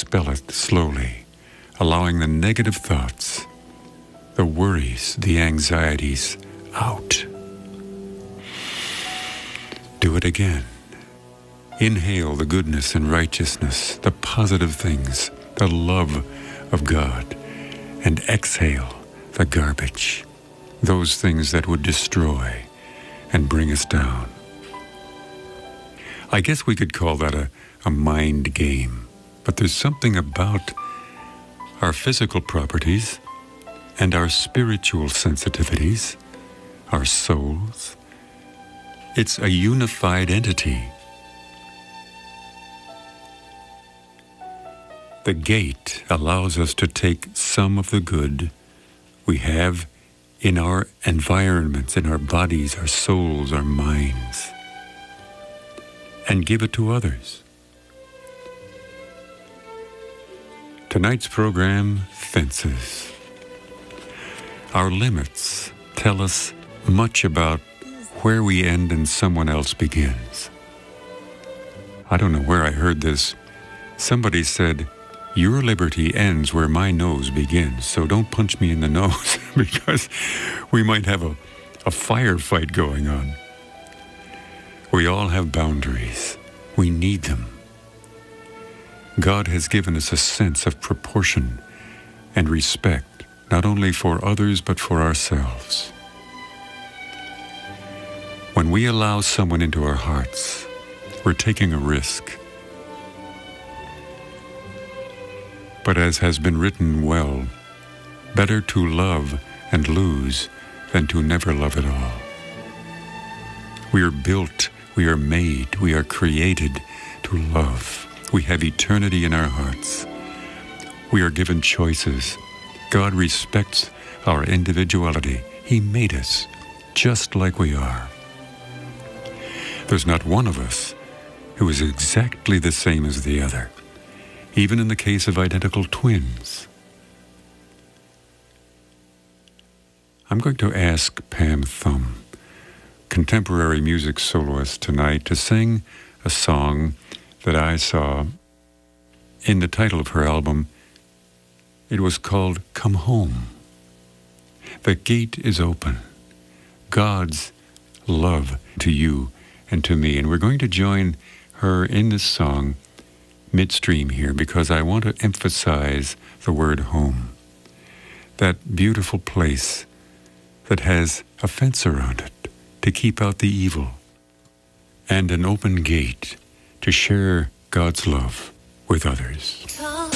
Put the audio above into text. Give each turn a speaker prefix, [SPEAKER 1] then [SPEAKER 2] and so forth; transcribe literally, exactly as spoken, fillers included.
[SPEAKER 1] expel it slowly, allowing the negative thoughts, the worries, the anxieties out. Do it again. Inhale the goodness and righteousness, the positive things, the love of God, and exhale the garbage, those things that would destroy and bring us down. I guess we could call that a, a mind game, but there's something about our physical properties and our spiritual sensitivities, our souls. It's a unified entity. The gate allows us to take some of the good we have in our environments, in our bodies, our souls, our minds, and give it to others. Tonight's program, Fences. Our limits tell us much about where we end and someone else begins. I don't know where I heard this. Somebody said, "Your liberty ends where my nose begins, so don't punch me in the nose," because we might have a, a firefight going on. We all have boundaries. We need them. God has given us a sense of proportion and respect, not only for others, but for ourselves. When we allow someone into our hearts, we're taking a risk. But as has been written well, better to love and lose than to never love at all. We are built, we are made, we are created to love. We have eternity in our hearts. We are given choices. God respects our individuality. He made us just like we are. There's not one of us who is exactly the same as the other, even in the case of identical twins. I'm going to ask Pam Thum, contemporary music soloist tonight, to sing a song that I saw in the title of her album. It was called Come Home. The gate is open. God's love to you and to me. And we're going to join her in this song midstream here because I want to emphasize the word home. That beautiful place that has a fence around it to keep out the evil and an open gate to share God's love with others.